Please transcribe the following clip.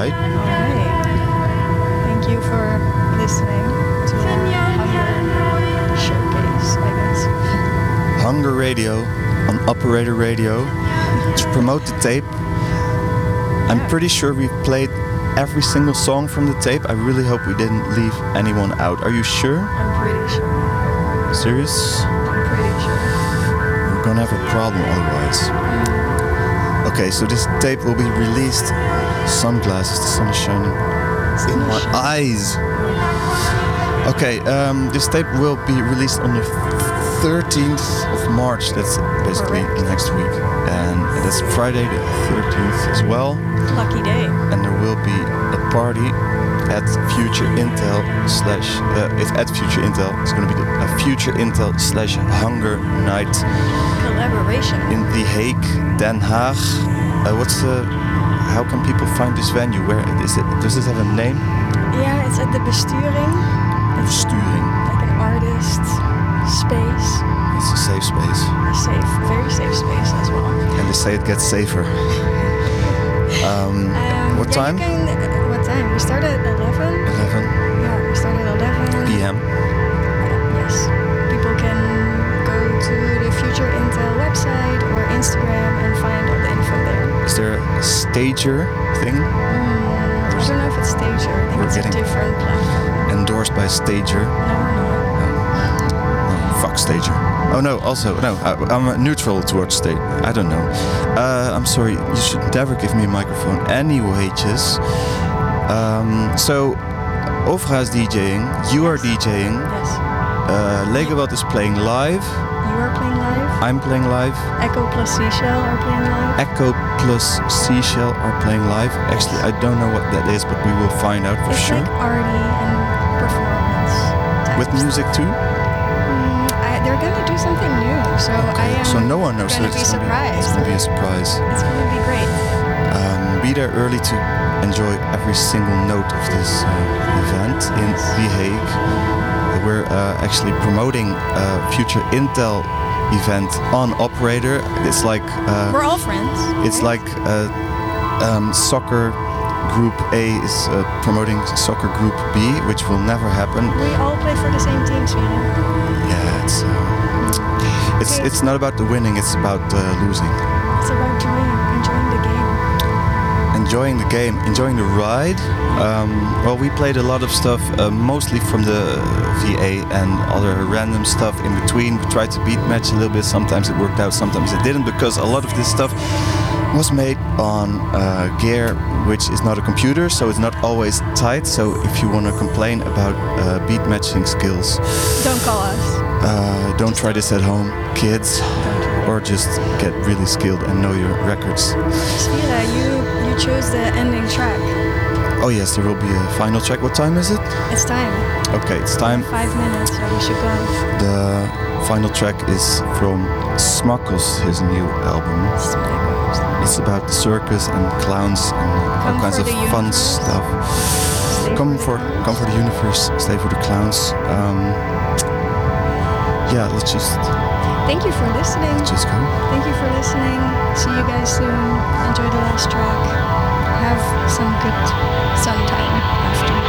right? All right. Thank you for listening to Hunger Showcase, I guess. Hunger Radio on Operator Radio to promote the tape. I'm pretty sure we've played every single song from the tape. I really hope we didn't leave anyone out. Are you sure? I'm pretty sure. Serious? I'm pretty sure. We're gonna have a problem otherwise. Okay, so this tape will be released. Sunglasses, the sun is shining in my eyes. Okay, this tape will be released on the 13th of March. That's basically next week. And that's Friday the 13th as well. Lucky day. And there will be a party at Future Intel / at Future Intel. It's going to be a Future Intel / Hunger Night collaboration in The Hague, Den Haag. How can people find this venue? Where is it? Does it have a name? Yeah, it's at the Besturing. Besturing. Like an artist space. It's a safe space. Very safe space as well. And they say it gets safer. What time? What time? We start at 11. 11 Yeah, we start at 11 p.m. Yes. People can go to the Future Intel website or Instagram and find all the info there. Is there a Stager thing? I don't know if it's Stager. I think it's a different platform. Endorsed by Stager. No, we're not. Fuck Stager. Oh no, I'm neutral towards Stager. I don't know. I'm sorry, you should never give me a microphone. Anyways, so Ofra is DJing, you are DJing. Yes. Legobot is playing live. You are playing live. I'm playing live. Echo plus Seashell are playing live. Echo plus Seashell are playing live. Actually, I don't know what that is, but we will find out for sure. It's like arty and performance type with music stuff. too? They're gonna do something new, so okay. I am. So no one knows. Gonna be surprised. It's gonna be a surprise. It's gonna be great. Be there early to enjoy every single note of this event in The Hague. We're actually promoting a Future Intel event on Operator. It's like we're all friends. It's like soccer group A is promoting soccer group B, which will never happen. We all play for the same teams, you know. Yeah, it's not about the winning. It's about losing. It's about enjoying the game. Enjoying the game, enjoying the ride. Well, we played a lot of stuff, mostly from the VA and other random stuff in between. We tried to beat match a little bit. Sometimes it worked out, sometimes it didn't, because a lot of this stuff was made on gear which is not a computer, so it's not always tight. So if you want to complain about beat matching skills, don't call us. Don't try this at home, kids, or just get really skilled and know your records. Sphera, you chose the ending track. Oh yes, there will be a final track. What time is it? It's time. Okay, it's time. 5 minutes, so we should go. The final track is from Smuckles, his new album. It's about the circus and clowns and all kinds of fun stuff. Come for the universe, stay for the clowns. Yeah, let's just... Thank you for listening. Just go. Thank you for listening. See you guys soon. Enjoy the last track. Have some good sun time after.